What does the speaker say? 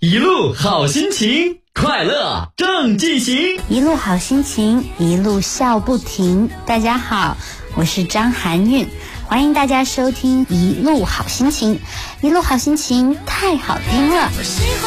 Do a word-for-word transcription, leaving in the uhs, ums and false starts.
一路好心情，快乐正进行。 一路好心情，一路笑不停。大家好，我是张含韵，欢迎大家收听一路好心情。一路好心情太好听了。